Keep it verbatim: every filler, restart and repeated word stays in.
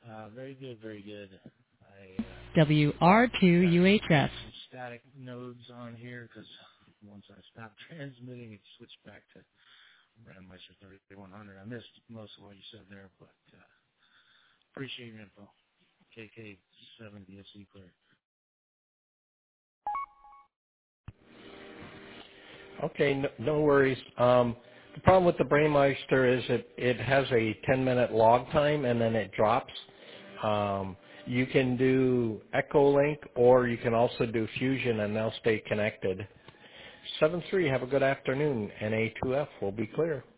Uh, very good, very good. I uh, W R two got U H some S. some static nodes on here because once I stopped transmitting, it switched back to Brandmeister thirty-one hundred. I missed most of what you said there, but uh, appreciate your info. K K seven D S E clear. Okay, no, no worries. Um, the problem with the Brainmeister is it, it has a ten minute log time and then it drops. Um, you can do Echolink or you can also do Fusion and they'll stay connected. seven three, have a good afternoon. N A two F will be clear.